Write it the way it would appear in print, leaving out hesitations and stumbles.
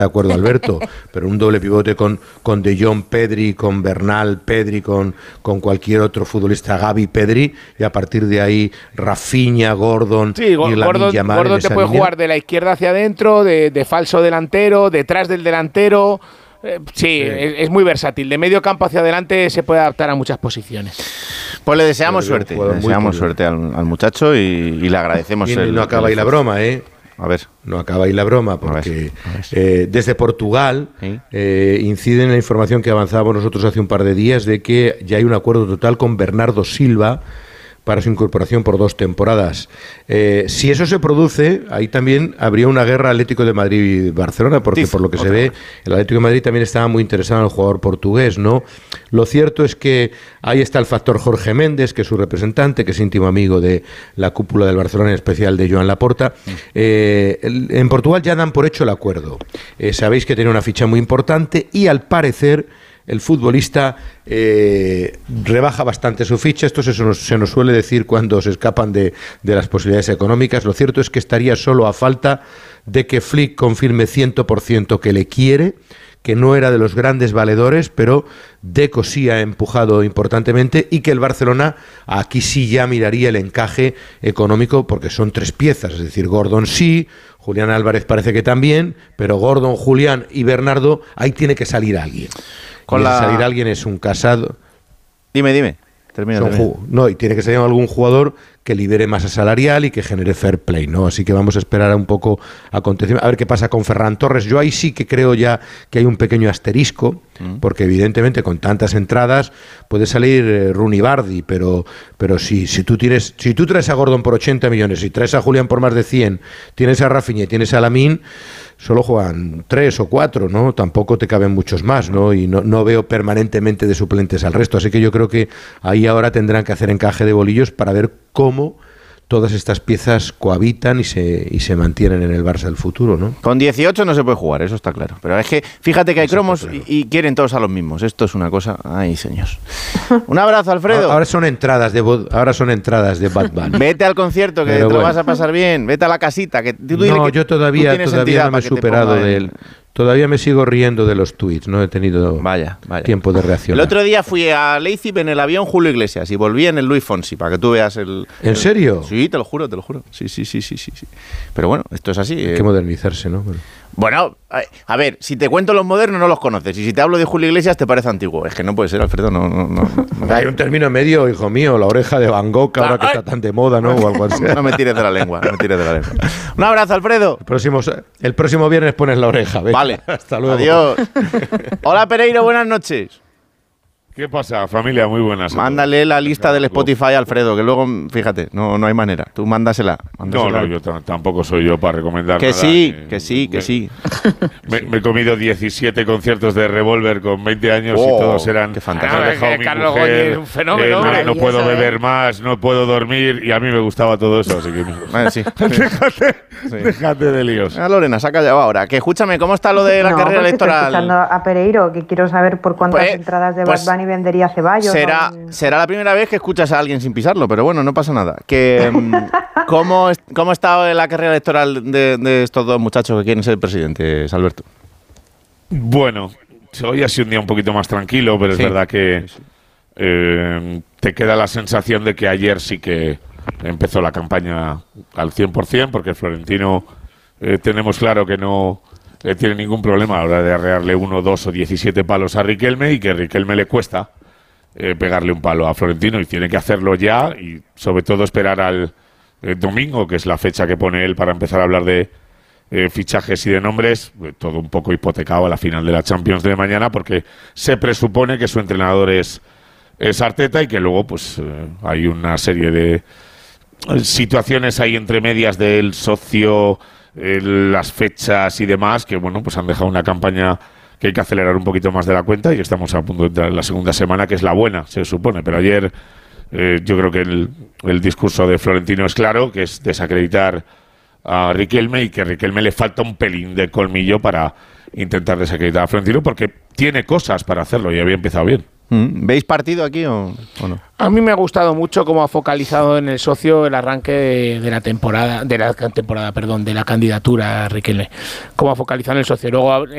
de acuerdo, Alberto, pero un doble pivote con De Jong, Pedri, con Bernal, Pedri, con cualquier otro futbolista, Gavi, Pedri, y a partir de ahí Rafinha, Gordon y Lamine Yamal. Gordon te puede jugar de la izquierda hacia adentro, de falso delantero, detrás del delantero. Sí, es muy versátil. De medio campo hacia adelante se puede adaptar a muchas posiciones. Pues le deseamos suerte. Le deseamos suerte al muchacho y le agradecemos. Y no acaba ahí la broma, A ver. No acaba ahí la broma, porque desde Portugal incide en la información que avanzábamos nosotros hace un par de días de que ya hay un acuerdo total con Bernardo Silva para su incorporación por 2 temporadas. Si eso se produce, ahí también habría una guerra Atlético de Madrid y Barcelona, porque por lo que se ve, el Atlético de Madrid también estaba muy interesado en el jugador portugués, ¿no? Lo cierto es que ahí está el factor Jorge Méndez, que es su representante, que es íntimo amigo de la cúpula del Barcelona, en especial de Joan Laporta. En Portugal ya dan por hecho el acuerdo. Sabéis que tiene una ficha muy importante y, al parecer, el futbolista rebaja bastante su ficha. Esto se nos suele decir cuando se escapan de las posibilidades económicas. Lo cierto es que estaría solo a falta de que Flick confirme 100% que le quiere, que no era de los grandes valedores, pero Deco sí ha empujado importantemente, y que el Barcelona aquí sí ya miraría el encaje económico, porque son 3 piezas, es decir, Gordon sí, Julián Álvarez parece que también, pero Gordon, Julián y Bernardo, ahí tiene que salir alguien. Salir alguien es un Casado. Dime. Termina. No, y tiene que salir algún jugador que libere masa salarial y que genere fair play, ¿no? Así que vamos a esperar un poco acontecimientos, a ver qué pasa con Ferran Torres. Yo ahí sí que creo ya que hay un pequeño asterisco, porque evidentemente con tantas entradas puede salir Rooney Bardi, pero si tú traes a Gordon por 80 millones y traes a Julián por más de 100, tienes a Rafinha y tienes a Lamine, solo juegan 3 o 4, ¿no? Tampoco te caben muchos más, ¿no? Y no veo permanentemente de suplentes al resto. Así que yo creo que ahí ahora tendrán que hacer encaje de bolillos para ver cómo todas estas piezas cohabitan y se mantienen en el Barça del futuro, ¿no? Con 18 no se puede jugar, eso está claro. Pero es que fíjate que hay cromos y quieren todos a los mismos. Esto es una cosa... Ay, señor. Un abrazo, Alfredo. Ahora son entradas de Bad Bunny. Vete al concierto, que te lo vas a pasar bien. Vete a la casita. Yo todavía no me he superado de él. Todavía me sigo riendo de los tuits, no he tenido tiempo de reaccionar. El otro día fui a Leipzig en el avión Julio Iglesias y volví en el Luis Fonsi, para que tú veas el... ¿En serio? Sí, te lo juro. Sí. Pero bueno, esto es así. Hay que modernizarse, ¿no? Bueno, a ver, si te cuento los modernos no los conoces, y si te hablo de Julio Iglesias te parece antiguo. Es que no puede ser, Alfredo, no. Hay un término medio, hijo mío, la oreja de Van Gogh, ahora que está tan de moda, ¿no? O algo así. No me tires de la lengua. Un abrazo, Alfredo. El próximo viernes pones la oreja. Venga, vale. Hasta luego. Adiós. Hola, Pereiro, buenas noches. ¿Qué pasa, familia? Muy buenas. Mándale la lista del Spotify a Alfredo, que luego, fíjate, no hay manera. Tú mándasela. No, yo tampoco soy yo para recomendar que nada. Que sí. Me he comido 17 conciertos de Revolver con 20 años y todos eran... Qué fantástico. Carlos Goñi es un fenómeno. No puedo beber más, no puedo dormir, y a mí me gustaba todo eso, así que... Sí. Déjate de líos. Lorena, se ha callado ahora. Que escúchame, ¿cómo está lo de la carrera electoral? Estoy escuchando a Pereiro, que quiero saber por cuántas entradas de Bad Bunny vendería Ceballos. Será la primera vez que escuchas a alguien sin pisarlo, pero bueno, no pasa nada. ¿Cómo está la carrera electoral de estos 2 muchachos que quieren ser presidentes, Alberto? Bueno, hoy ha sido un día un poquito más tranquilo, pero es verdad que te queda la sensación de que ayer sí que empezó la campaña al 100%, porque Florentino tenemos claro que no tiene ningún problema a la hora de arrearle 1, 2 o 17 palos a Riquelme, y que a Riquelme le cuesta pegarle un palo a Florentino, y tiene que hacerlo ya, y sobre todo esperar al domingo, que es la fecha que pone él para empezar a hablar de fichajes y de nombres, todo un poco hipotecado a la final de la Champions de mañana, porque se presupone que su entrenador es Arteta, y que luego pues hay una serie de situaciones ahí entre medias del socio, las fechas y demás, que bueno, pues han dejado una campaña que hay que acelerar un poquito más de la cuenta, y estamos a punto de entrar en la segunda semana, que es la buena, se supone. Pero ayer yo creo que el discurso de Florentino es claro, que es desacreditar a Riquelme, y que a Riquelme le falta un pelín de colmillo para intentar desacreditar a Florentino, porque tiene cosas para hacerlo y había empezado bien. ¿Veis partido aquí o no? A mí me ha gustado mucho cómo ha focalizado en el socio el arranque de la candidatura a Riquelme. Cómo ha focalizado en el socio. Luego